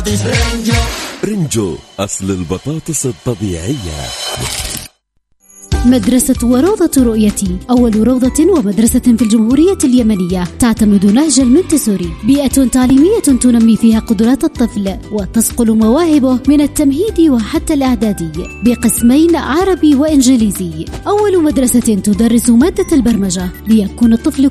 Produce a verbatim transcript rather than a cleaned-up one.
رنجو أصل البطاطس الطبيعية. مدرسة وروضة رؤيتي، أول روضة ومدرسة في الجمهورية اليمنية تعتمد نهج المنتسوري، بيئة تعليمية تنمي فيها قدرات الطفل وتصقل مواهبه من التمهيد وحتى الإعدادي بقسمين عربي وإنجليزي. أول مدرسة تدرس مادة البرمجة ليكون الطفل